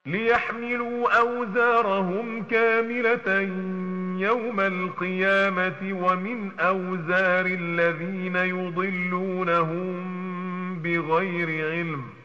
ليحملوا أوزارهم كاملة يوم القيامة ومن أوزار الذين يضلونهم بغير علم